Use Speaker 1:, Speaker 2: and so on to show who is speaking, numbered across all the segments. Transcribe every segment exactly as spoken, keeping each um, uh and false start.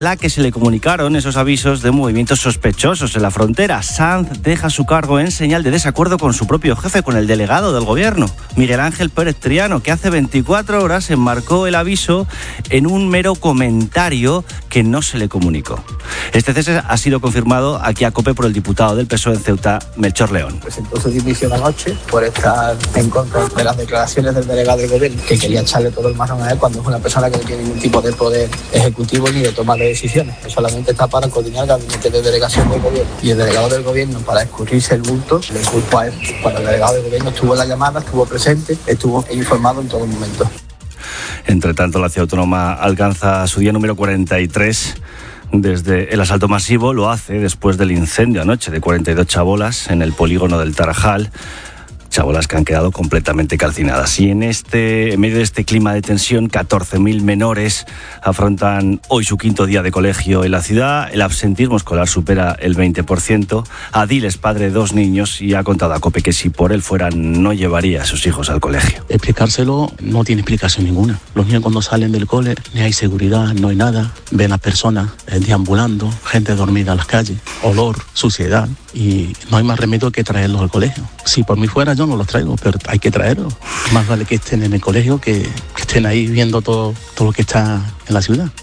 Speaker 1: la que se le comunicaron esos avisos de movimientos sospechosos en la frontera. Sanz deja su cargo en señal de desacuerdo con su propio jefe, con el delegado del gobierno, Miguel Ángel Pérez Triano, que hace veinticuatro horas enmarcó el aviso en un mero comentario que no se le comunicó. Este cese ha sido confirmado aquí a COPE por el diputado del P S O E en Ceuta, Melchor León.
Speaker 2: Presentó su dimisión anoche por estar en contra de las declaraciones del delegado del gobierno, que quería echarle todo el marrón a él cuando es una persona que no tiene ningún tipo de poder ejecutivo ni de toma de decisiones. Solamente está para coordinar el gabinete de delegación del gobierno. Y el delegado del gobierno, para escurrirse el bulto, le culpó a él. Cuando el delegado del gobierno estuvo en la llamada, estuvo presente, estuvo informado en todo momento.
Speaker 1: Entre tanto, la ciudad autónoma alcanza su día número cuarenta y tres desde el asalto masivo. Lo hace después del incendio anoche de cuarenta y dos chabolas en el polígono del Tarajal. Chabolas que han quedado completamente calcinadas. Y en este, en medio de este clima de tensión, catorce mil menores afrontan hoy su quinto día de colegio en la ciudad. El absentismo escolar supera el veinte por ciento. Adil es padre de dos niños y ha contado a COPE que si por él fuera no llevaría a sus hijos al colegio.
Speaker 3: Explicárselo no tiene explicación ninguna. Los niños cuando salen del cole ni hay seguridad, no hay nada. Ven a personas eh, deambulando, gente dormida en las calles, olor, suciedad, y no hay más remedio que traerlos al colegio. Si por mí fuera yo no los traigo, pero hay que traerlos. Más vale que estén en el colegio que, que estén ahí viendo todo, todo lo que está en la ciudad.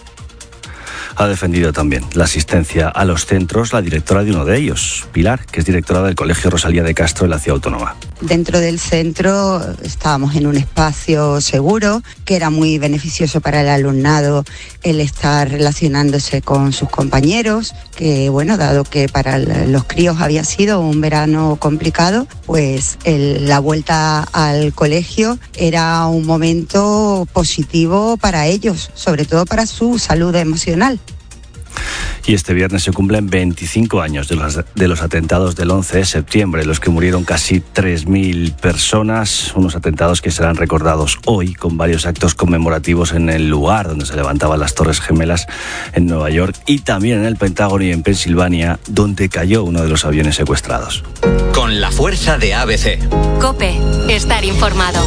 Speaker 1: Ha defendido también la asistencia a los centros la directora de uno de ellos, Pilar, que es directora del Colegio Rosalía de Castro en la Ciudad Autónoma.
Speaker 4: Dentro del centro estábamos en un espacio seguro, que era muy beneficioso para el alumnado el estar relacionándose con sus compañeros, que bueno, dado que para los críos había sido un verano complicado, pues el, la vuelta al colegio era un momento positivo para ellos, sobre todo para su salud emocional.
Speaker 1: Y este viernes se cumplen veinticinco años de los, de los atentados del once de septiembre, en los que murieron casi tres mil personas, unos atentados que serán recordados hoy con varios actos conmemorativos en el lugar donde se levantaban las Torres Gemelas en Nueva York y también en el Pentágono y en Pensilvania, donde cayó uno de los aviones secuestrados.
Speaker 5: Con la fuerza de A B C.
Speaker 6: COPE, estar informado.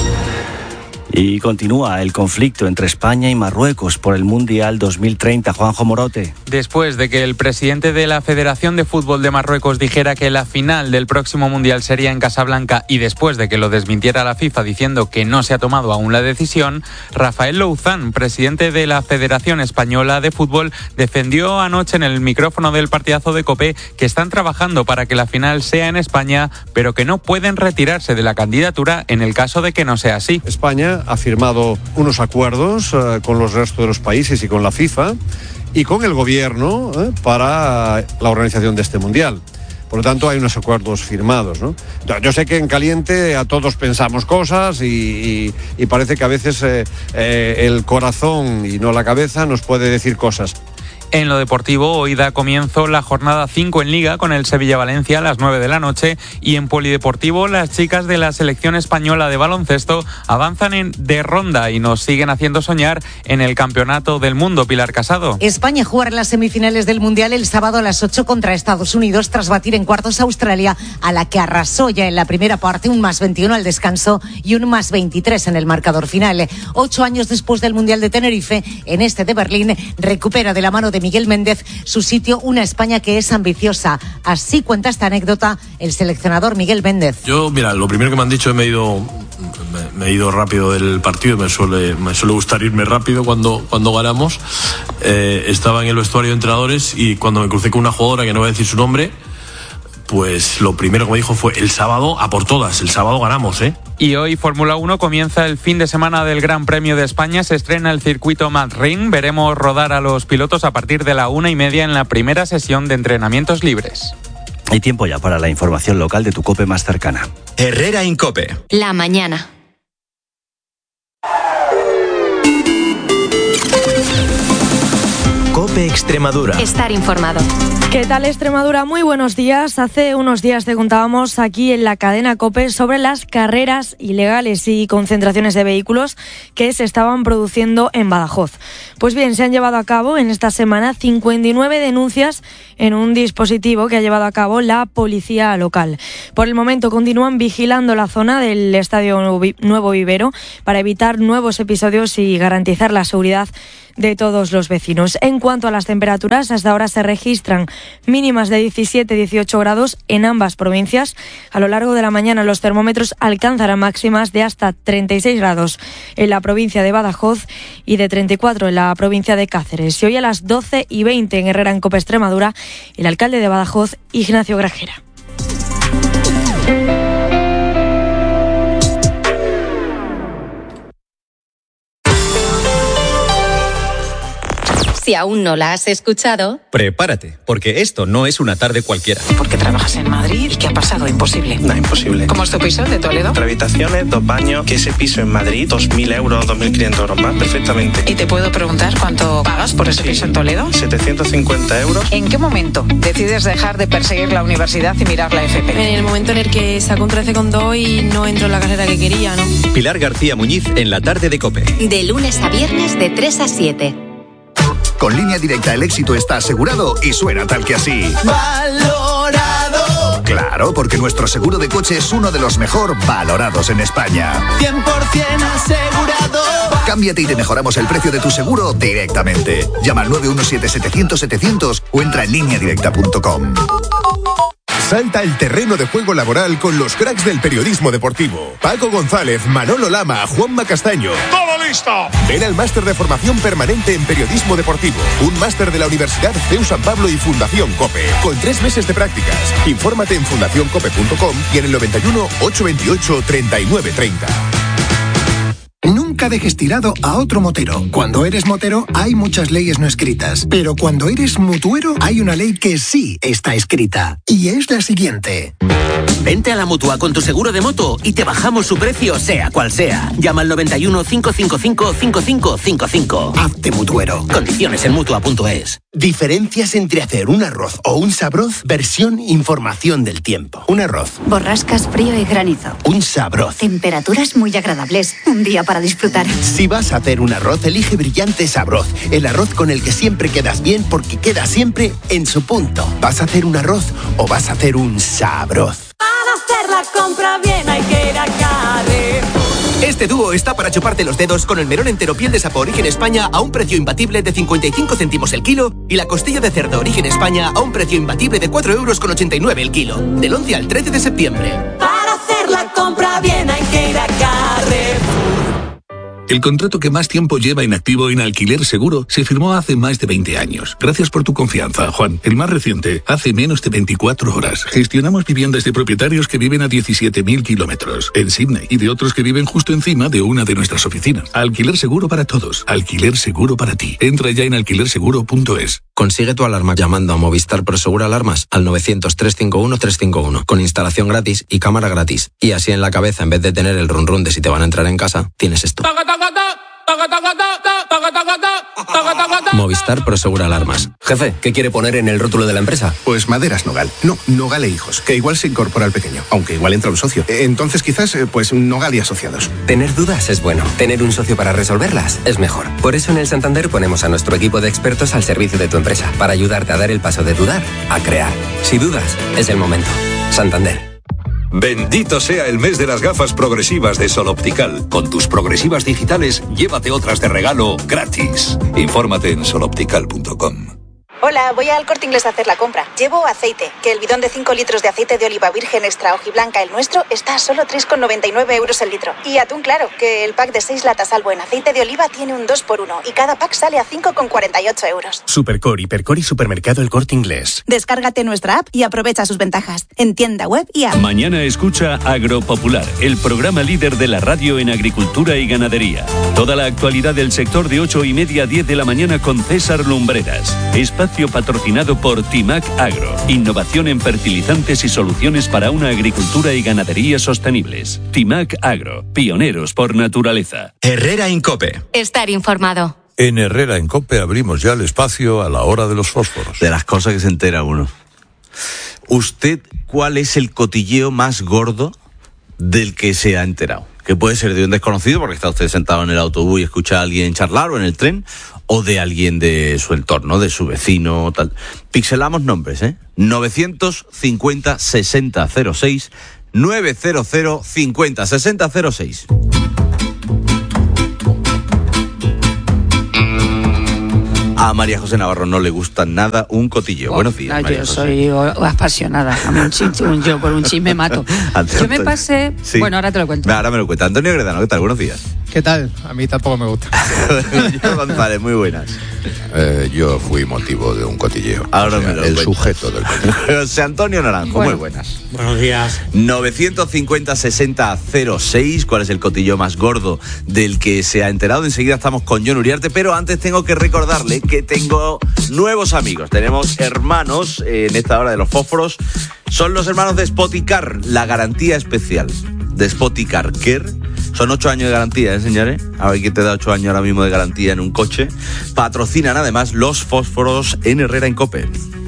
Speaker 1: Y continúa el conflicto entre España y Marruecos por el Mundial dos mil treinta. Juanjo Morote.
Speaker 7: Después de que el presidente de la Federación de Fútbol de Marruecos dijera que la final del próximo Mundial sería en Casablanca y después de que lo desmintiera la FIFA diciendo que no se ha tomado aún la decisión, Rafael Louzán, presidente de la Federación Española de Fútbol, defendió anoche en el micrófono del partidazo de COPE que están trabajando para que la final sea en España, pero que no pueden retirarse de la candidatura en el caso de que no sea así.
Speaker 8: España ha firmado unos acuerdos uh, con los restos de los países y con la FIFA y con el gobierno uh, para la organización de este mundial. Por lo tanto, hay unos acuerdos firmados, ¿no? Yo sé que en caliente a todos pensamos cosas y, y, y parece que a veces eh, eh, el corazón y no la cabeza nos puede decir cosas.
Speaker 7: En lo deportivo, hoy da comienzo la jornada cinco en Liga con el Sevilla-Valencia a las nueve de la noche y en polideportivo las chicas de la selección española de baloncesto avanzan en de ronda y nos siguen haciendo soñar en el Campeonato del Mundo. Pilar Casado.
Speaker 9: España jugará las semifinales del Mundial el sábado a las ocho contra Estados Unidos tras batir en cuartos a Australia, a la que arrasó ya en la primera parte, un más veintiuno al descanso y un más veintitrés en el marcador final. Ocho años después del Mundial de Tenerife, en este de Berlín recupera de la mano de Miguel Méndez su sitio una España que es ambiciosa. Así cuenta esta anécdota el seleccionador Miguel Méndez.
Speaker 10: Yo, mira, lo primero que me han dicho, me he ido, me, me he ido rápido del partido, me suele, me suele gustar irme rápido cuando, cuando ganamos. Eh, estaba en el vestuario de entrenadores y cuando me crucé con una jugadora que no voy a decir su nombre, pues lo primero que me dijo fue: el sábado a por todas, el sábado ganamos, ¿eh?
Speaker 7: Y hoy Fórmula uno comienza el fin de semana del Gran Premio de España, se estrena el circuito Madrid, veremos rodar a los pilotos a partir de la una y media en la primera sesión de entrenamientos libres.
Speaker 1: Hay tiempo ya para la información local de tu COPE más cercana.
Speaker 5: Herrera Incope.
Speaker 6: La mañana.
Speaker 5: COPE Extremadura.
Speaker 6: Estar informado.
Speaker 11: ¿Qué tal, Extremadura? Muy buenos días. Hace unos días te contábamos aquí en la cadena COPE sobre las carreras ilegales y concentraciones de vehículos que se estaban produciendo en Badajoz. Pues bien, se han llevado a cabo en esta semana cincuenta y nueve denuncias en un dispositivo que ha llevado a cabo la policía local. Por el momento continúan vigilando la zona del Estadio Nuevo Vivero para evitar nuevos episodios y garantizar la seguridad de todos los vecinos. En cuanto a las temperaturas, hasta ahora se registran mínimas de diecisiete a dieciocho grados en ambas provincias. A lo largo de la mañana los termómetros alcanzarán máximas de hasta treinta y seis grados en la provincia de Badajoz y de treinta y cuatro en la provincia de Cáceres. Y hoy a las doce y veinte en Herrera en Cope Extremadura, el alcalde de Badajoz, Ignacio Grajera.
Speaker 6: Si aún no la has escuchado,
Speaker 5: prepárate, porque esto no es una tarde cualquiera.
Speaker 12: Porque trabajas en Madrid y ¿qué ha pasado? Imposible.
Speaker 13: No, imposible.
Speaker 12: ¿Cómo es tu piso de Toledo?
Speaker 13: Tres habitaciones, dos baños, que ese piso en Madrid, dos mil euros, dos mil quinientos euros más, perfectamente.
Speaker 12: ¿Y te puedo preguntar cuánto pagas por ese sí. piso en Toledo?
Speaker 13: setecientos cincuenta euros.
Speaker 12: ¿En qué momento decides dejar de perseguir la universidad y mirar la F P?
Speaker 14: En el momento en el que saco un trece coma dos y no entro en la carrera que quería, ¿no?
Speaker 5: Pilar García Muñiz en la tarde de COPE.
Speaker 6: De lunes a viernes de tres a siete.
Speaker 15: Con Línea Directa el éxito está asegurado y suena tal que así.
Speaker 16: ¡Valorado!
Speaker 15: Claro, porque nuestro seguro de coche es uno de los mejor valorados en España.
Speaker 16: cien por ciento asegurado.
Speaker 15: Cámbiate y te mejoramos el precio de tu seguro directamente. Llama al nueve uno siete, setecientos, setecientos o entra en línea directa punto com.
Speaker 17: Salta al terreno de juego laboral con los cracks del periodismo deportivo. Paco González, Manolo Lama, Juanma Castaño.
Speaker 18: ¡Todo listo!
Speaker 17: Ven al máster de formación permanente en periodismo deportivo. Un máster de la Universidad C E U San Pablo y Fundación COPE. Con tres meses de prácticas. Infórmate en fundación cope punto com y en el noventa y uno, ochocientos veintiocho, treinta y nueve treinta.
Speaker 19: Nunca dejes tirado a otro motero. Cuando eres motero hay muchas leyes no escritas, pero cuando eres mutuero hay una ley que sí está escrita, y es la siguiente.
Speaker 20: Vente a la Mutua con tu seguro de moto y te bajamos su precio sea cual sea. Llama al noventa y uno, cinco cinco cinco, cinco cinco cinco cinco.
Speaker 19: Hazte mutuero.
Speaker 20: Condiciones en mutua punto es.
Speaker 21: Diferencias entre hacer un arroz o un sabroz, versión información del tiempo. Un arroz.
Speaker 22: Borrascas, frío y granizo.
Speaker 21: Un sabroz.
Speaker 22: Temperaturas muy agradables. Un día para disfrutar.
Speaker 21: Si vas a hacer un arroz, elige Brillante Sabroz. El arroz con el que siempre quedas bien porque queda siempre en su punto. ¿Vas a hacer un arroz o vas a hacer un sabroz?
Speaker 23: Para hacer la compra bien hay que ir a Carrefour.
Speaker 24: Este dúo está para chuparte los dedos con el melón entero piel de sapo Origen España a un precio imbatible de cincuenta y cinco céntimos el kilo y la costilla de cerdo Origen España a un precio imbatible de cuatro euros con ochenta y nueve el kilo. Del once al trece de septiembre.
Speaker 23: Para hacer la compra bien hay que ir a Carrefour.
Speaker 25: El contrato que más tiempo lleva inactivo en Alquiler Seguro se firmó hace más de veinte años. Gracias por tu confianza, Juan. El más reciente, hace menos de veinticuatro horas. Gestionamos viviendas de propietarios que viven a diecisiete mil kilómetros en Sydney y de otros que viven justo encima de una de nuestras oficinas. Alquiler Seguro para todos. Alquiler Seguro para ti. Entra ya en alquiler seguro punto es.
Speaker 26: Consigue tu alarma llamando a Movistar Prosegura Alarmas al novecientos, trescientos cincuenta y uno, trescientos cincuenta y uno con instalación gratis y cámara gratis. Y así en la cabeza, en vez de tener el run run de si te van a entrar en casa, tienes esto. Movistar Prosegura Alarmas.
Speaker 27: Jefe, ¿qué quiere poner en el rótulo de la empresa?
Speaker 28: Pues Maderas Nogal. No, Nogal e Hijos, que igual se incorpora al pequeño, aunque igual entra un socio. Entonces quizás, pues Nogal y Asociados.
Speaker 27: Tener dudas es bueno. Tener un socio para resolverlas es mejor. Por eso en el Santander ponemos a nuestro equipo de expertos al servicio de tu empresa, para ayudarte a dar el paso de dudar a crear. Si dudas, es el momento. Santander.
Speaker 29: Bendito sea el mes de las gafas progresivas de Sol Optical. Con tus progresivas digitales, llévate otras de regalo gratis. Infórmate en sol optical punto com.
Speaker 30: Hola, voy al Corte Inglés a hacer la compra. Llevo aceite, que el bidón de cinco litros de aceite de oliva virgen extra hojiblanca, el nuestro, está a solo tres con noventa y nueve euros el litro. Y atún claro, que el pack de seis latas al buen aceite de oliva tiene un dos por uno y cada pack sale a cinco con cuarenta y ocho euros.
Speaker 31: Supercor, Hipercor y Supermercado El Corte Inglés.
Speaker 30: Descárgate nuestra app y aprovecha sus ventajas. En tienda web y app.
Speaker 32: Mañana escucha Agropopular, el programa líder de la radio en agricultura y ganadería. Toda la actualidad del sector de ocho y media a diez de la mañana con César Lumbreras. Espacio patrocinado por Timac Agro. Innovación en fertilizantes y soluciones para una agricultura y ganadería sostenibles. Timac Agro. Pioneros por naturaleza.
Speaker 5: Herrera en COPE.
Speaker 6: Estar informado.
Speaker 33: En Herrera en COPE abrimos ya el espacio a la hora de los fósforos.
Speaker 1: De las cosas que se entera uno. ¿Usted cuál es el cotilleo más gordo del que se ha enterado?
Speaker 2: que puede ser de un desconocido, porque está usted sentado en el autobús y escucha a alguien charlar, o en el tren, o de alguien de su entorno, de su vecino, tal. Pixelamos nombres, ¿eh? novecientos cincuenta sesenta cero seis, novecientos cincuenta sesenta cero seis. A María José Navarro no le gusta nada un cotilleo. Oh, Buenos días,
Speaker 3: no,
Speaker 2: María
Speaker 3: yo
Speaker 2: José.
Speaker 3: soy apasionada. A mí un chisme, un, yo por un chisme mato. Yo me pasé... Sí. Bueno, ahora te lo cuento.
Speaker 2: Ahora me lo cuenta. Antonio Gredano, ¿qué tal? Buenos días.
Speaker 4: ¿Qué tal? A mí tampoco me gusta.
Speaker 2: Yo, González, muy buenas.
Speaker 33: Eh, yo fui motivo de un cotilleo.
Speaker 2: Ahora
Speaker 33: o sea,
Speaker 2: me lo
Speaker 33: el
Speaker 2: cuenta.
Speaker 33: Sujeto del cotilleo.
Speaker 2: José Antonio Naranjo, bueno, muy buenas.
Speaker 7: Buenos días.
Speaker 2: novecientos cincuenta sesenta cero seis, ¿cuál es el cotilleo más gordo del que se ha enterado? Enseguida estamos con Jon Uriarte, pero antes tengo que recordarle que tengo nuevos amigos. Tenemos hermanos en esta hora de los fósforos. Son los hermanos de Spoticar, la garantía especial de Spoticar Care. Son ocho años de garantía, ¿eh, señores? A ver quién te da ocho años ahora mismo de garantía en un coche. Patrocinan además los fósforos en Herrera en COPE.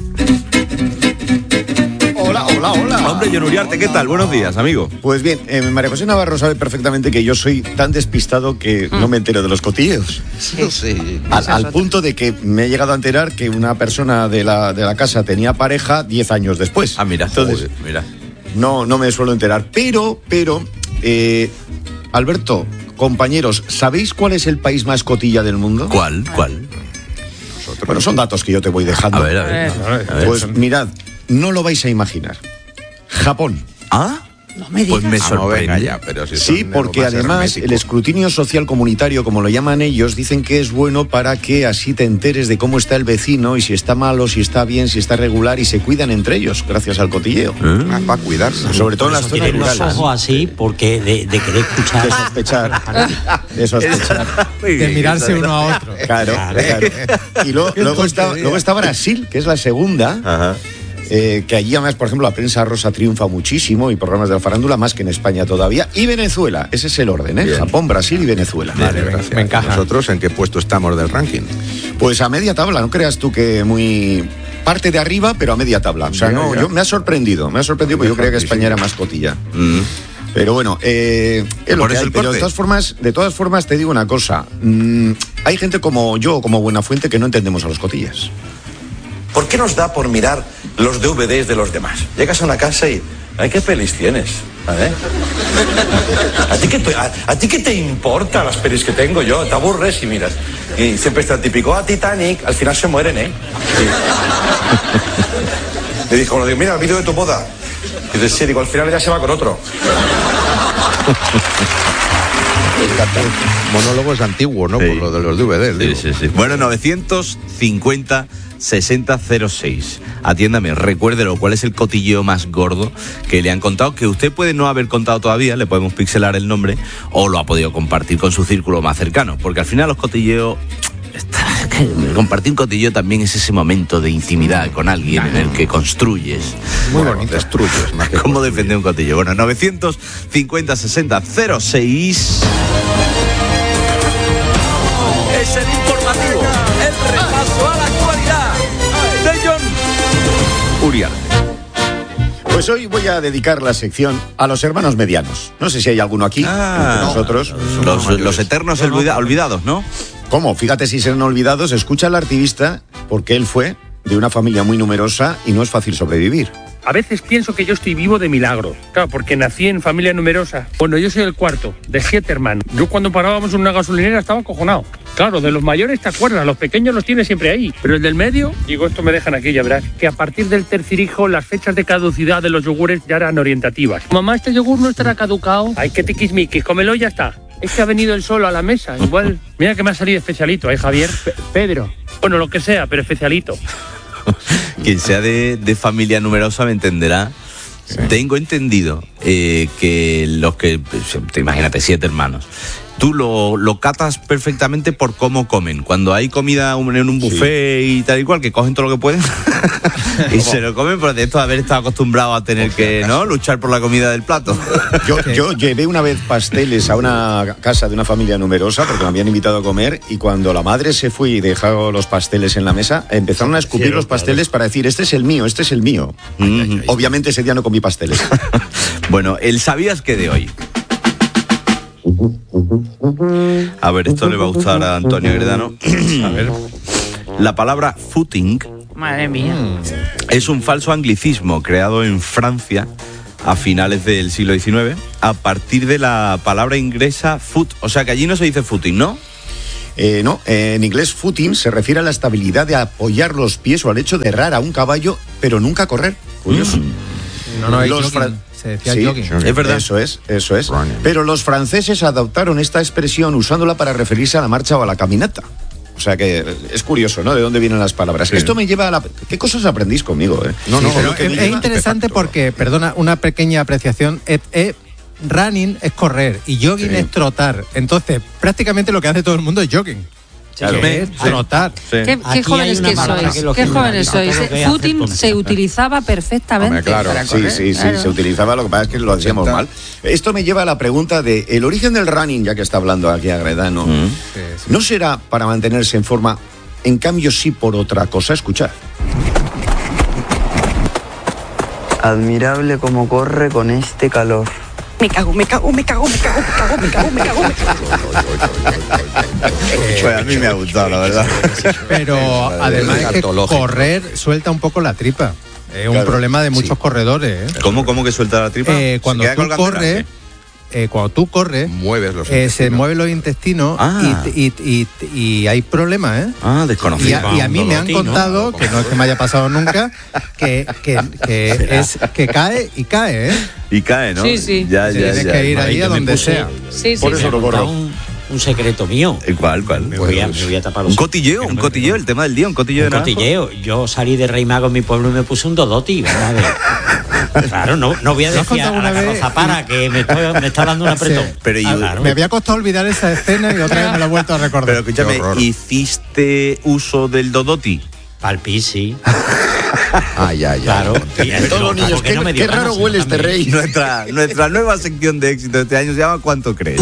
Speaker 8: Hola, hola, hola.
Speaker 2: Hombre, Jon Uriarte, ¿qué tal? Buenos días, amigo.
Speaker 8: Pues bien, eh, María José Navarro sabe perfectamente que yo soy tan despistado que mm. no me entero de los cotilleos.
Speaker 2: Sí, sí.
Speaker 8: Al, al punto de que me he llegado a enterar que una persona de la, de la casa tenía pareja diez años después.
Speaker 2: Ah, mira.
Speaker 8: Entonces,
Speaker 2: joder, mira.
Speaker 8: No, no me suelo enterar. Pero, pero, eh, Alberto, compañeros, ¿sabéis cuál es el país más cotilla del mundo?
Speaker 2: ¿Cuál? ¿Cuál?
Speaker 8: Nosotros. Bueno, son datos que yo te voy dejando.
Speaker 2: A ver, a ver. A ver, a ver.
Speaker 8: Pues mirad, no lo vais a imaginar. Japón.
Speaker 2: ¿Ah?
Speaker 3: No me digas.
Speaker 2: Pues me sorprende.
Speaker 8: Ah, no,
Speaker 33: ya, pero si
Speaker 8: sí, porque además hermético. El escrutinio social comunitario, como lo llaman ellos, dicen que es bueno para que así te enteres de cómo está el vecino y si está malo, si está bien, si está regular, y se cuidan entre ellos gracias al cotilleo.
Speaker 33: ¿Eh? Ah, para cuidarse.
Speaker 8: Sobre todo en las zonas rurales.
Speaker 7: Los ojos así porque de, de querer escuchar.
Speaker 8: De sospechar. De sospechar.
Speaker 4: De mirarse uno a otro.
Speaker 8: Claro, claro. Y luego, luego, está, luego está Brasil, que es la segunda. Ajá. Eh, que allí además, por ejemplo, la prensa rosa triunfa muchísimo y programas de la farándula más que en España todavía. Y Venezuela, ese es el orden, ¿eh? Bien. Japón, Brasil y Venezuela.
Speaker 33: Vale, vale, me encaja. ¿Nosotros en qué puesto estamos del ranking?
Speaker 8: Pues a media tabla, no creas tú que muy... parte de arriba, pero a media tabla. O sea, ya, no, ya. yo me ha sorprendido, me ha sorprendido porque yo creía que España era más cotilla. Mm. Pero bueno, eh, es lo que hay. Pero de todas formas, de todas formas te digo una cosa. Mmm, hay gente como yo, como Buenafuente, que no entendemos a los cotillas.
Speaker 9: ¿Por qué nos da por mirar los D V Ds de los demás? Llegas a una casa y... ¿ay, qué pelis tienes? ¿Vale? ¿A ti, qué te, a, ¿A ti qué te importa las pelis que tengo yo? Te aburres y miras. Y siempre está el típico, ah, Titanic, al final se mueren, ¿eh? Sí. Le dijo uno, digo, mira, el vídeo de tu boda. Y dice, sí, digo, al final ella se va con otro.
Speaker 33: Monólogos antiguos, ¿no? Sí. Por lo de los D V Ds.
Speaker 2: Sí, sí, sí. Bueno, novecientos cincuenta sesenta cero seis. Atiéndame, recuérdelo, ¿cuál es el cotilleo más gordo que le han contado? Que usted puede no haber contado todavía, le podemos pixelar el nombre, o lo ha podido compartir con su círculo más cercano. Porque al final los cotilleos... compartir un cotilleo también es ese momento de intimidad con alguien en el que construyes.
Speaker 33: Muy bueno, bonito. Destruyes. Más que
Speaker 2: ¿Cómo defender un cotilleo? Bueno, novecientos cincuenta sesenta cero seis. Es el informativo, el repaso a la actualidad de Jon Uriarte.
Speaker 8: Pues hoy voy a dedicar la sección a los hermanos medianos. No sé si hay alguno aquí, ah, entre nosotros.
Speaker 2: Los, los, los eternos no, no, olvidados, ¿no?
Speaker 8: ¿Cómo? Fíjate si serán olvidados. Escucha al activista, porque él fue de una familia muy numerosa y no es fácil sobrevivir.
Speaker 10: A veces pienso que yo estoy vivo de milagro. Claro, porque nací en familia numerosa. Bueno, yo soy el cuarto, de siete hermanos. Yo cuando parábamos en una gasolinera estaba acojonado. Claro, de los mayores te acuerdas, los pequeños los tienes siempre ahí. Pero el del medio, digo, esto me dejan aquí, ya verás, que a partir del tercer hijo las fechas de caducidad de los yogures ya eran orientativas. Mamá, este yogur no estará caducado. Ay, qué tiquismiquis, cómelo y ya está. Es que ha venido el solo a la mesa. Igual, mira que me ha salido especialito, ¿eh, Javier? P- Pedro. Bueno, lo que sea, pero especialito.
Speaker 2: Quien sea de, de familia numerosa me entenderá. Sí. Tengo entendido eh, que los que, te imagínate, siete hermanos, tú lo, lo catas perfectamente por cómo comen. Cuando hay comida en un buffet sí. y tal y cual, que cogen todo lo que pueden y se lo comen, por esto de haber estado acostumbrado a tener que no luchar por la comida del plato.
Speaker 8: Yo, yo llevé una vez pasteles a una casa de una familia numerosa porque me habían invitado a comer, y cuando la madre se fue y dejó los pasteles en la mesa, empezaron a escupir sí, los pasteles claro. para decir, este es el mío, este es el mío. Mm-hmm. Obviamente ese día no comí pasteles.
Speaker 2: Bueno, el ¿sabías qué de hoy? A ver, esto le va a gustar a Antonio Agredano. A ver. La palabra footing.
Speaker 3: Madre mía.
Speaker 2: Es un falso anglicismo creado en Francia a finales del siglo diecinueve a partir de la palabra inglesa foot. O sea que allí no se dice footing, ¿no?
Speaker 8: Eh, no, eh, en inglés footing se refiere a la estabilidad de apoyar los pies o al hecho de errar a un caballo, pero nunca correr. Curioso.
Speaker 2: Mm.
Speaker 4: No, no, es
Speaker 8: Los
Speaker 4: jogging.
Speaker 8: fran-
Speaker 4: Se decía
Speaker 8: Sí,
Speaker 4: jogging.
Speaker 2: Es verdad.
Speaker 8: Eso es, eso es. Pero los franceses adoptaron esta expresión usándola para referirse a la marcha o a la caminata. O sea que es curioso, ¿no? De dónde vienen las palabras.
Speaker 2: Sí.
Speaker 8: Esto me lleva a la... ¿Qué cosas aprendís conmigo, eh?
Speaker 4: No, no,
Speaker 8: Sí,
Speaker 4: pero
Speaker 8: lo que
Speaker 4: es,
Speaker 8: me
Speaker 4: es
Speaker 8: lleva-
Speaker 4: interesante porque, perdona, una pequeña apreciación. eh, eh, running es correr y jogging
Speaker 8: Sí.
Speaker 4: es trotar. Entonces, prácticamente lo que hace todo el mundo es jogging.
Speaker 8: Claro.
Speaker 4: Que es
Speaker 2: Sí.
Speaker 4: trotar.
Speaker 2: Sí.
Speaker 3: Qué, qué
Speaker 7: Aquí
Speaker 3: jóvenes
Speaker 7: hay una
Speaker 3: que
Speaker 7: palabra
Speaker 3: sois.
Speaker 7: que lo
Speaker 3: Qué
Speaker 7: generaliza,
Speaker 3: jóvenes sois.
Speaker 7: todo lo que es
Speaker 3: Footing
Speaker 7: hacer
Speaker 3: se
Speaker 7: con-
Speaker 3: utilizaba perfectamente.
Speaker 8: Hombre, claro,
Speaker 3: para
Speaker 8: sí,
Speaker 3: correr,
Speaker 8: sí, sí,
Speaker 3: claro.
Speaker 8: se utilizaba, lo que pasa es que lo hacíamos mal. Esto me lleva a la pregunta de el origen del running, ya que está hablando aquí Agredano,
Speaker 2: Mm.
Speaker 8: ¿no será para mantenerse en forma, en cambio sí por otra cosa? Escuchad.
Speaker 11: Admirable como corre con este calor.
Speaker 30: Me cago, me cago, me cago, me cago, me cago, me cago, me cago, me cago.
Speaker 2: Pues a mí me ha gustado, la verdad.
Speaker 4: Pero además es que correr suelta un poco la tripa. Es un
Speaker 8: Claro,
Speaker 4: problema de muchos
Speaker 8: sí.
Speaker 4: corredores. ¿eh?
Speaker 2: ¿Cómo, cómo que suelta la tripa?
Speaker 4: Eh,
Speaker 2: ¿Se
Speaker 4: cuando
Speaker 2: queda
Speaker 4: tú
Speaker 2: colgando
Speaker 4: corres,
Speaker 2: delante?
Speaker 4: eh, cuando tú corres,
Speaker 28: Mueves los
Speaker 4: eh, se
Speaker 28: intestinos.
Speaker 4: mueven los intestinos
Speaker 2: Ah.
Speaker 4: y, y- y- y hay problemas, ¿eh?
Speaker 2: Ah,
Speaker 4: Y
Speaker 2: desconocido.
Speaker 4: a, y a mí me han contado, que no es que me haya pasado nunca, que, que, que es que cae y cae, ¿eh?
Speaker 2: Y cae, ¿no?
Speaker 3: Sí, sí.
Speaker 2: Ya, ya,
Speaker 4: Tienes
Speaker 2: ya.
Speaker 4: que ir ahí
Speaker 7: Yo
Speaker 4: a
Speaker 7: me
Speaker 4: donde
Speaker 7: puse-
Speaker 4: sea.
Speaker 3: Sí, sí,
Speaker 8: Por
Speaker 3: sí.
Speaker 8: eso lo corro.
Speaker 7: Un, un secreto mío.
Speaker 2: Eh, ¿Cuál, cuál?
Speaker 7: Me voy, a, me voy a tapar los
Speaker 2: Un cotilleo, un cotilleo, el tema del día, un cotilleo
Speaker 7: Un
Speaker 2: de naranjo.
Speaker 7: cotilleo. Yo salí de Rey Mago en mi pueblo y me puse un Dodoti. Vamos a ver. Claro, no, no voy a
Speaker 4: ¿Lo has
Speaker 7: decir a
Speaker 4: contado
Speaker 7: la
Speaker 4: una vez?
Speaker 7: carroza para que me, estoy- me está dando un apretón.
Speaker 4: Sí.
Speaker 2: Pero y-
Speaker 7: Ah, claro.
Speaker 4: Me había costado olvidar esa escena y otra vez me la he vuelto a recordar.
Speaker 2: Pero escúchame,
Speaker 28: Qué horror.
Speaker 2: ¿hiciste uso del Dodoti?
Speaker 7: Palpí, sí.
Speaker 28: Ay, ay, ay.
Speaker 7: Claro. Y-
Speaker 8: Todos los
Speaker 7: no,
Speaker 8: niños,
Speaker 7: porque
Speaker 8: qué,
Speaker 7: no me dio
Speaker 8: qué raro
Speaker 7: ganas,
Speaker 8: huele
Speaker 7: no
Speaker 8: este
Speaker 7: me-
Speaker 8: rey.
Speaker 2: Nuestra, nuestra nueva sección de éxito de este año se llama ¿Cuánto crees?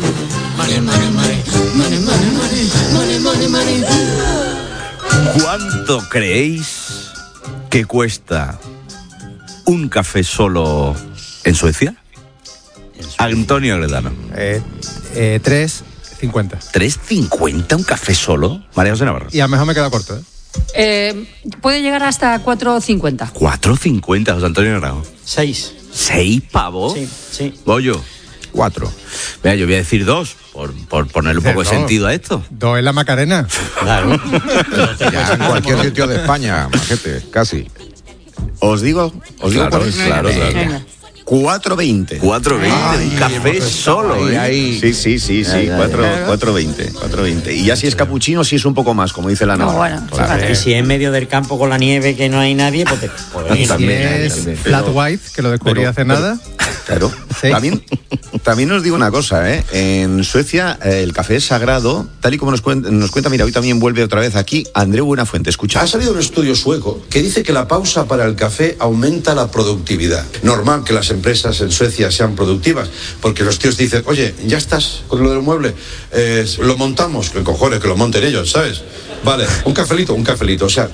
Speaker 2: ¿Cuánto creéis que cuesta un café solo en Suecia? Antonio Agredano.
Speaker 4: Eh, eh, tres cincuenta.
Speaker 2: ¿tres cincuenta un café solo? María José Navarro.
Speaker 4: Y a lo mejor me queda corto, ¿eh?
Speaker 3: Eh, puede llegar hasta cuatro cincuenta.
Speaker 2: cuatro cincuenta, José Antonio Navarro.
Speaker 7: Seis.
Speaker 2: ¿Seis pavos?
Speaker 7: Sí, sí.
Speaker 2: Bollo.
Speaker 28: Cuatro.
Speaker 2: Mira, yo voy a decir dos, por, por ponerle un poco de
Speaker 4: No.
Speaker 2: sentido a esto.
Speaker 4: Dos en la Macarena.
Speaker 7: Claro.
Speaker 28: Ya en cualquier sitio de España, majete, casi.
Speaker 8: Os digo, os digo
Speaker 2: Claro,
Speaker 8: cuál es.
Speaker 2: claro, claro.
Speaker 3: Venga.
Speaker 8: cuatro veinte.
Speaker 2: cuatro veinte, un café solo,
Speaker 28: ahí,
Speaker 2: ¿eh?
Speaker 28: ahí.
Speaker 8: Sí, sí, sí, sí, cuatro veinte. cuatro veinte. Y ya si es capuchino, sí es un poco más, como dice la
Speaker 3: No,
Speaker 8: Navarra.
Speaker 3: bueno,
Speaker 8: Claro.
Speaker 3: fíjate.
Speaker 7: Y si es en medio del campo con la nieve que no hay nadie, pues te. pues,
Speaker 4: Y si
Speaker 8: También,
Speaker 4: es
Speaker 8: también.
Speaker 4: Flat
Speaker 8: Pero-
Speaker 4: White, que lo descubrí
Speaker 8: pero-
Speaker 4: hace
Speaker 8: pero-
Speaker 4: nada.
Speaker 8: Claro.
Speaker 4: Sí.
Speaker 8: También, también os digo una cosa, ¿eh? En Suecia eh, el café es sagrado, tal y como nos cuenta, nos cuenta, mira, hoy también vuelve otra vez aquí Andreu Buenafuente. Escucha.
Speaker 12: Ha salido un estudio sueco que dice que la pausa para el café aumenta la productividad. Normal que las empresas en Suecia sean productivas, porque los tíos dicen, oye, ya estás con lo del mueble, eh, lo montamos, que cojones, que lo monten ellos, ¿sabes? Vale, un cafelito, un cafelito, o sea...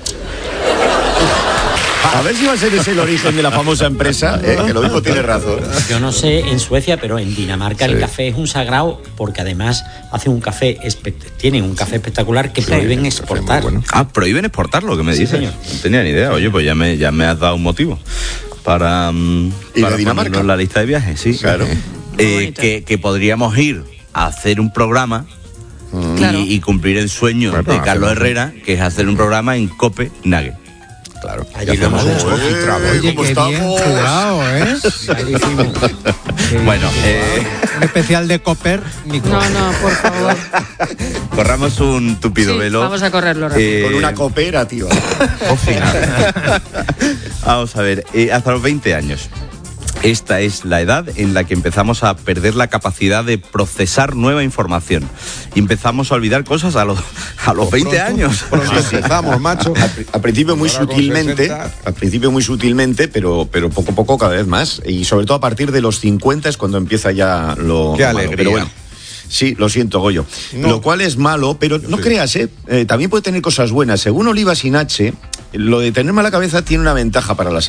Speaker 8: A ver si va a ser ese el origen de la famosa empresa, ¿eh? Que lo mismo tiene razón.
Speaker 7: Yo no sé en Suecia, pero en Dinamarca el
Speaker 8: Sí.
Speaker 7: café es un sagrado porque además hacen un café espe- tienen un café espectacular que prohíben exportar.
Speaker 2: Ah, prohíben exportarlo, que me
Speaker 7: Sí,
Speaker 2: dices.
Speaker 7: señor.
Speaker 2: No tenía ni idea. Oye, pues ya me, ya me has dado un motivo para, mm,
Speaker 8: ¿Y
Speaker 2: para
Speaker 8: de Dinamarca?
Speaker 2: ponerlo en la lista de viajes, sí.
Speaker 8: Claro.
Speaker 2: Eh, que, que podríamos ir a hacer un programa y,
Speaker 3: Claro.
Speaker 2: y cumplir el sueño
Speaker 28: Bueno,
Speaker 2: de Carlos
Speaker 28: hacemos-
Speaker 2: Herrera, que es hacer un programa en Copenhague.
Speaker 28: Claro.
Speaker 7: Allí
Speaker 28: Y hacemos
Speaker 7: lo
Speaker 28: un
Speaker 7: hemos
Speaker 28: coffee travel.
Speaker 4: Oye, qué bien jugado, ¿eh?
Speaker 2: Bueno, eh,
Speaker 4: Un especial de Copper. Nico.
Speaker 3: No, no, por favor.
Speaker 2: corramos un tupido
Speaker 3: Sí,
Speaker 2: velo.
Speaker 3: vamos a correrlo rápido.
Speaker 2: Eh,
Speaker 8: Con una cooperativa.
Speaker 2: Vamos a ver, eh, hasta los veinte años. Esta es la edad en la que empezamos a perder la capacidad de procesar nueva información. Y empezamos a olvidar cosas a los, a los veinte
Speaker 28: Pronto,
Speaker 2: años.
Speaker 28: Pronto empezamos, macho.
Speaker 8: Al, pri- al principio muy
Speaker 28: Ahora con
Speaker 8: sutilmente,
Speaker 28: sesenta.
Speaker 8: al principio muy sutilmente, pero, pero poco a poco cada vez más. Y sobre todo a partir de los cincuenta es cuando empieza ya lo,
Speaker 28: Qué
Speaker 8: lo malo.
Speaker 28: alegría.
Speaker 8: Pero bueno, sí, lo siento, Goyo.
Speaker 28: No.
Speaker 8: Lo cual es malo, pero no
Speaker 28: Sí.
Speaker 8: creas, ¿eh? Eh, también puede tener cosas buenas. Según Oliva Sinache, lo de tener mala cabeza tiene una ventaja para la salud.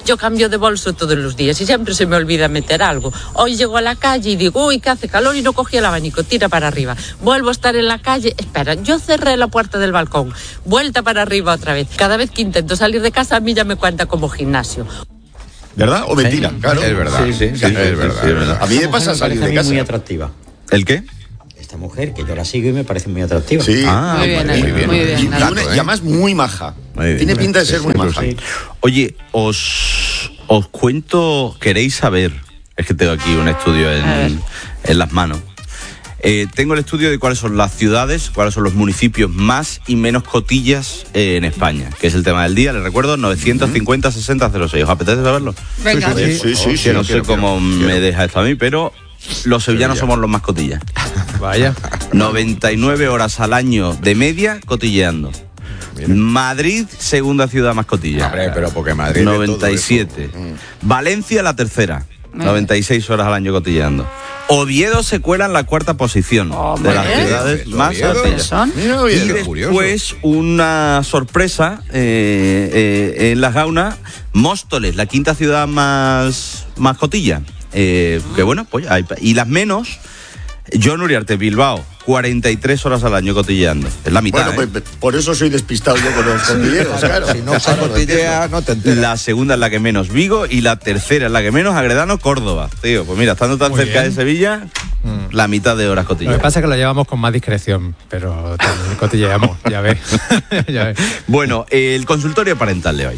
Speaker 13: yo cambio de bolso todos los días y siempre se me olvida meter algo. Hoy llego a la calle y digo, uy, que hace calor y no cogí el abanico, tira para arriba. Vuelvo a estar en la calle, espera, yo cerré la puerta del balcón, vuelta para arriba otra vez. Cada vez que intento salir de casa a mí ya me cuenta como gimnasio.
Speaker 8: ¿Verdad? ¿O mentira?
Speaker 2: Sí,
Speaker 8: claro.
Speaker 2: Es verdad.
Speaker 8: Sí, sí, sí,
Speaker 2: sí,
Speaker 8: es,
Speaker 2: es
Speaker 8: verdad,
Speaker 2: sí,
Speaker 8: es verdad. A mí me pasa
Speaker 7: me
Speaker 8: salir
Speaker 7: parece
Speaker 8: de
Speaker 7: a mí
Speaker 8: casa.
Speaker 7: muy atractiva.
Speaker 2: ¿El qué?
Speaker 7: Esta mujer, que yo la sigo y me parece muy atractiva.
Speaker 8: Sí.
Speaker 2: Ah,
Speaker 3: Muy bien,
Speaker 2: muy
Speaker 3: muy
Speaker 2: bien.
Speaker 3: bien.
Speaker 8: Y, y
Speaker 3: Nada.
Speaker 8: una- y además muy maja.
Speaker 2: Muy bien.
Speaker 8: Tiene pinta de ser muy maja.
Speaker 7: Sí.
Speaker 2: Oye, os, os cuento, queréis saber, es que tengo aquí un estudio en, en las manos. Eh, tengo el estudio de cuáles son las ciudades, cuáles son los municipios más y menos cotillas eh, en España, que es el tema del día. Les recuerdo, novecientos cincuenta sesenta cero seis. ¿Os apetece saberlo?
Speaker 3: Venga.
Speaker 8: Sí, sí, sí, sí,
Speaker 2: Que no
Speaker 8: quiero,
Speaker 2: sé
Speaker 8: quiero,
Speaker 2: cómo
Speaker 8: quiero.
Speaker 2: me deja esto a mí, pero los sevillanos somos los más cotillas.
Speaker 4: Vaya.
Speaker 2: noventa y nueve horas al año de media cotilleando. Madrid, segunda ciudad más cotilla.
Speaker 14: Hombre, pero porque Madrid es
Speaker 2: noventa y siete. Valencia, la tercera. noventa y seis horas al año cotilleando. Oviedo se cuela en la cuarta posición de las ciudades más
Speaker 14: Oviedo.
Speaker 2: cotillas.
Speaker 3: ¿Son?
Speaker 14: Mira,
Speaker 2: Y
Speaker 14: Oviedo,
Speaker 2: después
Speaker 14: curioso.
Speaker 2: una sorpresa eh, eh, en las Gaunas, Móstoles, la quinta ciudad más, más cotilla. Eh, que bueno, pues hay, y las menos, John Uriarte, Bilbao, cuarenta y tres horas al año cotilleando. Es la mitad.
Speaker 8: Bueno,
Speaker 2: ¿eh?
Speaker 8: pues por eso soy despistado yo con los cotilleros, claro.
Speaker 14: Si no se cotillea, no te enteras.
Speaker 2: La segunda es la que menos, Vigo, y la tercera es la que menos, Agredano, Córdoba. Tío, pues mira, estando tan
Speaker 4: Muy
Speaker 2: cerca
Speaker 4: bien.
Speaker 2: de Sevilla,
Speaker 4: Mm.
Speaker 2: la mitad de horas
Speaker 4: Lo que
Speaker 2: cotilleando.
Speaker 4: pasa es que lo llevamos con más discreción, pero también cotilleamos, ya ves. Ya ves.
Speaker 2: Bueno, el consultorio parental de hoy.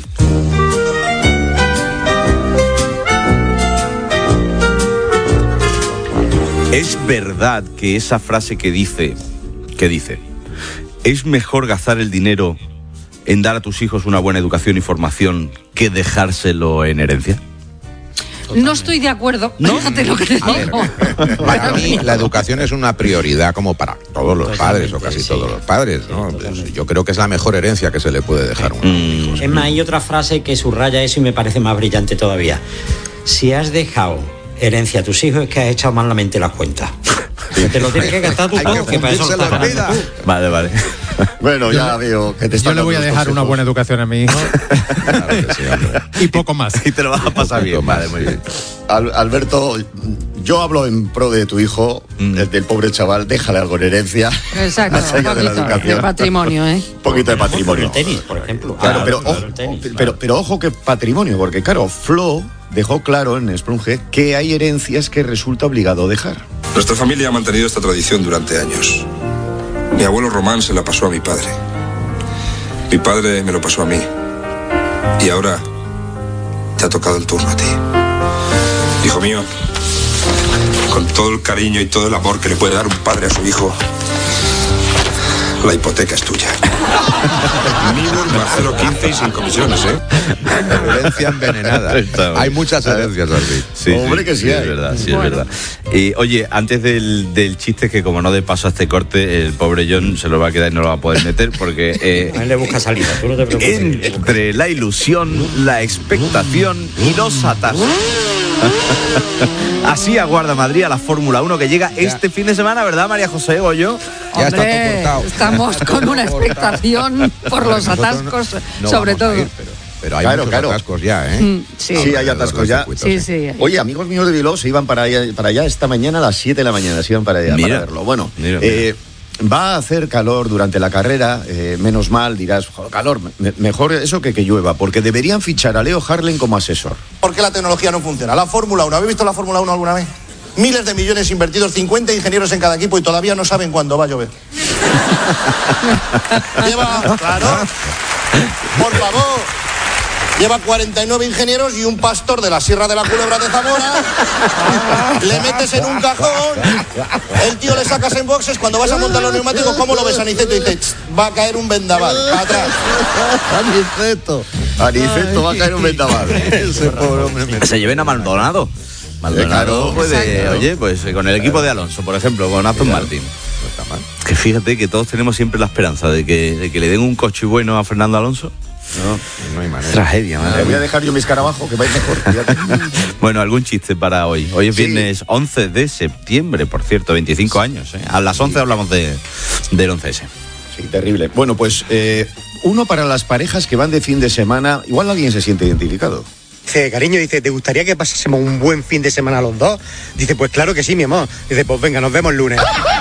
Speaker 2: Es verdad que esa frase que dice, que dice, es mejor gastar el dinero en dar a tus hijos una buena educación y formación que dejárselo en herencia.
Speaker 3: No estoy de acuerdo. Fíjate lo que te digo.
Speaker 14: Para mí la educación es una prioridad como para todos los padres o casi
Speaker 7: sí.
Speaker 14: todos los padres, ¿no? Pues yo creo que es la mejor herencia que se le puede dejar a un hijo.
Speaker 7: Es más, hay otra frase que subraya eso y me parece más brillante todavía. Si has dejado herencia a tus hijos es que has echado malamente las cuentas. Que te lo tienes que gastar tú
Speaker 14: Hay que
Speaker 7: todo, que para eso lo
Speaker 14: fundirse
Speaker 7: estás
Speaker 14: la
Speaker 7: ganando
Speaker 14: vida.
Speaker 7: tú.
Speaker 2: Vale, vale.
Speaker 8: Bueno, ya veo que te está
Speaker 4: Yo le voy a
Speaker 8: dando los
Speaker 4: dejar una
Speaker 8: consejos.
Speaker 4: buena educación a mi hijo
Speaker 14: Claro que sí, hombre.
Speaker 4: y poco más.
Speaker 2: Y te lo vas a pasar bien. Vale, muy bien.
Speaker 8: Al- Alberto, yo hablo en pro de tu hijo,
Speaker 2: Mm.
Speaker 8: el del pobre chaval, déjale algo en herencia.
Speaker 3: Exacto,
Speaker 8: Más
Speaker 3: un
Speaker 8: allá de la
Speaker 3: poquito de
Speaker 8: educación.
Speaker 3: patrimonio, ¿eh?
Speaker 8: Un poquito de patrimonio.
Speaker 7: El tenis, por ejemplo.
Speaker 8: Claro,
Speaker 7: Ah,
Speaker 8: pero,
Speaker 7: claro,
Speaker 8: ojo,
Speaker 7: el tenis,
Speaker 8: pero,
Speaker 7: claro.
Speaker 8: pero ojo que patrimonio, porque claro, Flo dejó claro en Sprunge que hay herencias que resulta obligado dejar.
Speaker 15: Nuestra familia ha mantenido esta tradición durante años. Mi abuelo Román se la pasó a mi padre. Mi padre me lo pasó a mí. Y ahora te ha tocado el turno a ti. Hijo mío, con todo el cariño y todo el amor que le puede dar un padre a su hijo, la hipoteca es tuya. Mínimo más cero coma quince y sin comisiones, ¿eh?
Speaker 14: Herencia envenenada.
Speaker 2: Está
Speaker 14: Hay muchas herencias, David.
Speaker 2: Sí,
Speaker 8: Hombre, que sí
Speaker 2: es
Speaker 8: hay.
Speaker 2: verdad, sí
Speaker 3: Bueno.
Speaker 2: es verdad. Y oye, antes del, del chiste, que como no de paso a este corte, el pobre John se lo va a quedar y no lo va a poder meter porque eh,
Speaker 7: A él le busca salida, tú no te preocupes.
Speaker 2: entre la ilusión, la expectación y los atascos. Así aguarda Madrid a la Fórmula uno que llega este fin de semana, ¿verdad, María José Goyo?
Speaker 14: Ya está todo
Speaker 3: Hombre,
Speaker 14: cortado.
Speaker 3: estamos con una expectación por los
Speaker 14: Nosotros
Speaker 3: atascos,
Speaker 14: no
Speaker 3: sobre
Speaker 14: vamos a
Speaker 3: todo.
Speaker 14: ir, pero, pero hay
Speaker 8: Claro,
Speaker 14: muchos
Speaker 8: claro.
Speaker 14: atascos ya, ¿eh?
Speaker 3: Mm, sí.
Speaker 8: Sí, hay atascos ya.
Speaker 3: Sí, sí.
Speaker 8: Oye, amigos míos de Bilbao se iban para allá, para allá esta mañana a las siete de la mañana, se iban para allá
Speaker 2: Mira.
Speaker 8: para verlo. Bueno,
Speaker 2: Mira,
Speaker 8: eh, va a hacer calor durante la carrera, eh, menos mal, dirás, "Joder, calor, me- mejor eso que que llueva, porque deberían fichar a Leo Harlen como asesor.
Speaker 16: ¿Por qué la tecnología no funciona? La Fórmula uno, ¿habéis visto la Fórmula uno alguna vez? Miles de millones invertidos, cincuenta ingenieros en cada equipo y todavía no saben cuándo va a llover. Lleva, claro, por favor, lleva cuarenta y nueve ingenieros y un pastor de la Sierra de la Culebra de Zamora. Le metes en un cajón, el tío le sacas en boxes, cuando vas a montar los neumáticos, ¿cómo lo ves, Aniceto? Y te va a caer un vendaval, para atrás.
Speaker 8: Aniceto. Aniceto va a caer un vendaval.
Speaker 14: Ese pobre hombre me-
Speaker 2: Se lleven a Maldonado. Maldonado
Speaker 8: claro,
Speaker 2: puede,
Speaker 8: exacto.
Speaker 2: oye, pues eh, con el equipo de Alonso, por ejemplo, con Aston Martin.
Speaker 14: No está mal.
Speaker 2: Que fíjate que todos tenemos siempre la esperanza de que, de que le den un coche bueno a Fernando Alonso.
Speaker 14: No, no hay manera.
Speaker 2: Tragedia,
Speaker 8: Le
Speaker 2: madre
Speaker 8: voy a
Speaker 2: mía.
Speaker 8: dejar yo mi escarabajo, que vais mejor. fíjate.
Speaker 2: Bueno, algún chiste para hoy. Hoy es
Speaker 8: Sí.
Speaker 2: viernes once de septiembre, por cierto, veinticinco años. ¿eh? A las once hablamos de, del once ese.
Speaker 8: Sí, terrible. Bueno, pues eh, uno para las parejas que van de fin de semana, igual alguien se siente identificado.
Speaker 17: Dice, cariño, dice, ¿te gustaría que pasásemos un buen fin de semana los dos? Dice, pues claro que sí, mi amor. Dice, pues venga, nos vemos el lunes.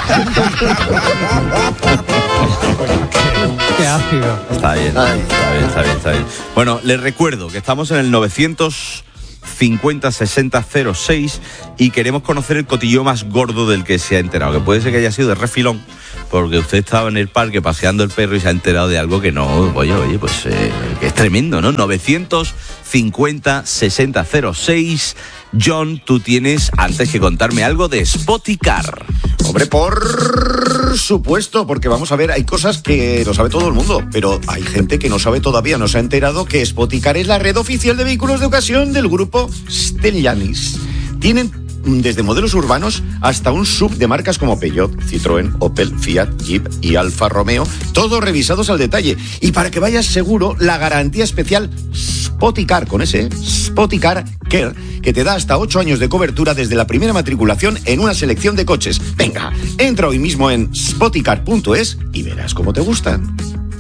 Speaker 4: Qué ácido.
Speaker 2: Está bien, está bien, está bien, está bien. Bueno, les recuerdo que estamos en el novecientos cincuenta sesenta cero seis y queremos conocer el cotilleo más gordo del que se ha enterado, que puede ser que haya sido de refilón, porque usted estaba en el parque paseando el perro y se ha enterado de algo que no, oye, oye, pues eh, que es tremendo, ¿no? novecientos cincuenta sesenta cero seis. John, tú tienes, antes que contarme algo de Spoticar.
Speaker 8: Hombre, por supuesto, porque vamos a ver, hay cosas que lo sabe todo el mundo, pero hay gente que no sabe todavía, no se ha enterado que Spoticar es la red oficial de vehículos de ocasión del grupo Stellantis. Tienen desde modelos urbanos hasta un sub de marcas como Peugeot, Citroën, Opel, Fiat, Jeep y Alfa Romeo, todos revisados al detalle. Y para que vayas seguro, la garantía especial Spoticar, con ese, Spoticar Care, que te da hasta ocho años de cobertura desde la primera matriculación en una selección de coches. Venga, entra hoy mismo en spoticar punto es y verás cómo te gustan.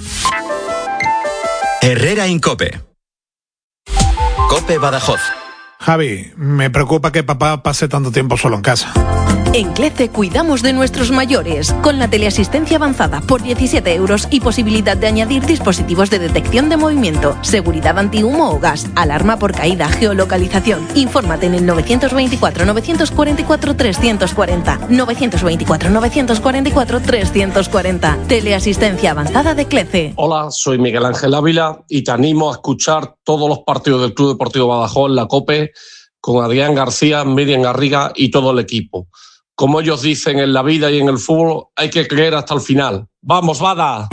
Speaker 5: Herrera Incope. Cope Badajoz.
Speaker 18: Javi, me preocupa que papá pase tanto tiempo solo en casa.
Speaker 19: En CLECE cuidamos de nuestros mayores, con la teleasistencia avanzada por diecisiete euros y posibilidad de añadir dispositivos de detección de movimiento, seguridad antihumo o gas, alarma por caída, geolocalización. Infórmate en el novecientos veinticuatro novecientos cuarenta y cuatro trescientos cuarenta, novecientos veinticuatro novecientos cuarenta y cuatro trescientos cuarenta. Teleasistencia avanzada de CLECE.
Speaker 20: Hola, soy Miguel Ángel Ávila y te animo a escuchar todos los partidos del Club Deportivo Badajoz en la COPE con Adrián García, Miriam Garriga y todo el equipo. Como ellos dicen, en la vida y en el fútbol hay que creer hasta el final. ¡Vamos, Bada!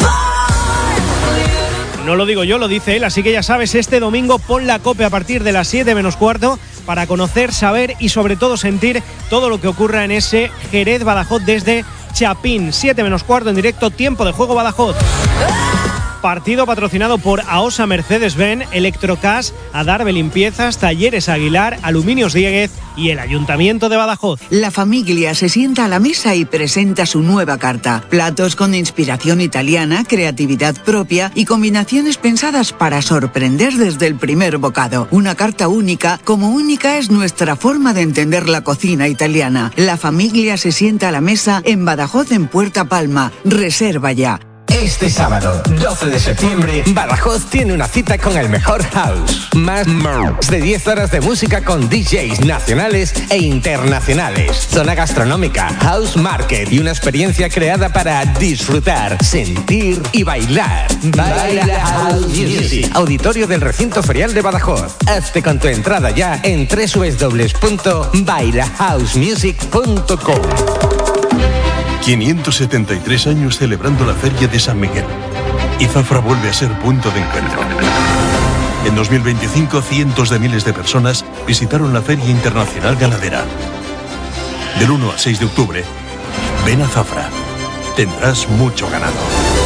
Speaker 21: No lo digo yo, lo dice él, así que ya sabes, este domingo pon la COPE a partir de las siete menos cuarto para conocer, saber y sobre todo sentir todo lo que ocurra en ese Jerez Badajoz desde Chapín. siete menos cuarto en directo, tiempo de juego Badajoz. Partido patrocinado por AOSA Mercedes-Benz, Electrocas, Adarve Limpiezas, Talleres Aguilar, Aluminios Dieguez y el Ayuntamiento de Badajoz.
Speaker 22: La familia se sienta a la mesa y presenta su nueva carta. Platos con inspiración italiana, creatividad propia y combinaciones pensadas para sorprender desde el primer bocado. Una carta única, como única es nuestra forma de entender la cocina italiana. La familia se sienta a la mesa en Badajoz, en Puerta Palma. Reserva ya.
Speaker 23: Este sábado, doce de septiembre, Badajoz tiene una cita con el mejor house. Más de diez horas de música con D Js nacionales e internacionales. Zona gastronómica, house market y una experiencia creada para disfrutar, sentir y bailar. Baila House Music. Auditorio del Recinto Ferial de Badajoz. Hazte con tu entrada ya en doble u doble u doble u punto baila house music punto com.
Speaker 24: quinientos setenta y tres años celebrando la Feria de San Miguel. Y Zafra vuelve a ser punto de encuentro. En dos mil veinticinco, cientos de miles de personas visitaron la Feria Internacional Ganadera. Del uno al seis de octubre, ven a Zafra. Tendrás mucho ganado.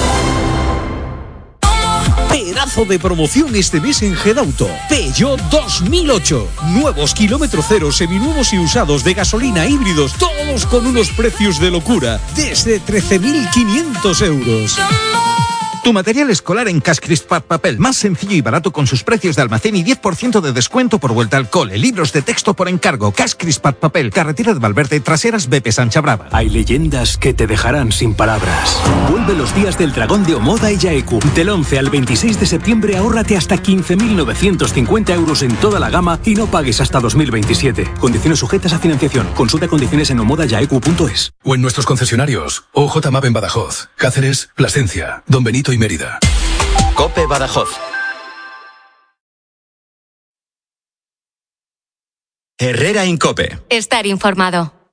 Speaker 25: Pedazo de promoción este mes en Gedauto. Peugeot dos mil ocho. Nuevos kilómetro cero, seminuevos y usados de gasolina, híbridos, todos con unos precios de locura. Desde trece mil quinientos euros. Tu material escolar en Cash Crispat Papel, más sencillo y barato con sus precios de almacén y diez por ciento de descuento por vuelta al cole. Libros de texto por encargo. Cash Crispat Papel, carretera de Valverde, traseras Bepe Sancha Brava.
Speaker 26: Hay leyendas que te dejarán sin palabras. Vuelve los días del dragón de Omoda y Yaeku. Del once al veintiséis de septiembre ahórrate hasta quince mil novecientos cincuenta euros en toda la gama y no pagues hasta dos mil veintisiete. Condiciones sujetas a financiación. Consulta condiciones en omoda yaeku punto es.
Speaker 27: O en nuestros concesionarios. O J M A P en Badajoz, Cáceres, Plasencia, Don Benito y Mérida.
Speaker 5: Cope Badajoz. Herrera Incope.
Speaker 6: Estar informado.